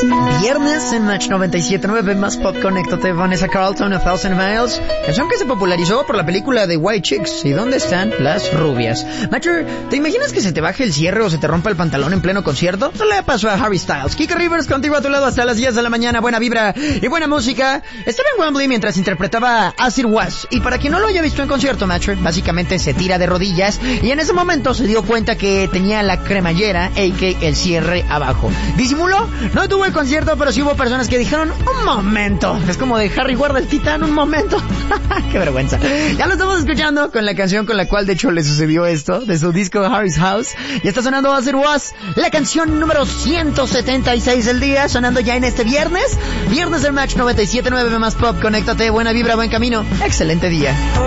Viernes en Match 97.9 más pop. Conéctate. Vanessa Carlton, 1000 Miles, canción que se popularizó por la película de White Chicks. ¿Y dónde están las rubias? Matcher, ¿te imaginas que se te baje el cierre o se te rompa el pantalón en pleno concierto? No le pasó a Harry Styles. Kika Rivers contigo a tu lado hasta las 10 de la mañana. Buena vibra y buena música. Estaba en Wembley mientras interpretaba As It Was. Y para quien no lo haya visto en concierto, Matcher, básicamente se tira de rodillas y en ese momento se dio cuenta que tenía la cremallera, a.k.a. el cierre abajo. ¿Disimuló? No tuvo el concierto, pero sí hubo personas que dijeron, un momento. Es como de Harry, guarda el titán, un momento. Qué vergüenza. Ya lo estamos escuchando con la canción con la cual de hecho le sucedió esto, de su disco Harry's House. Y está sonando As It Was, la canción número 176 del día, sonando ya en este viernes. Viernes del Match 97.9 más pop. Conéctate, buena vibra, buen camino. Excelente día.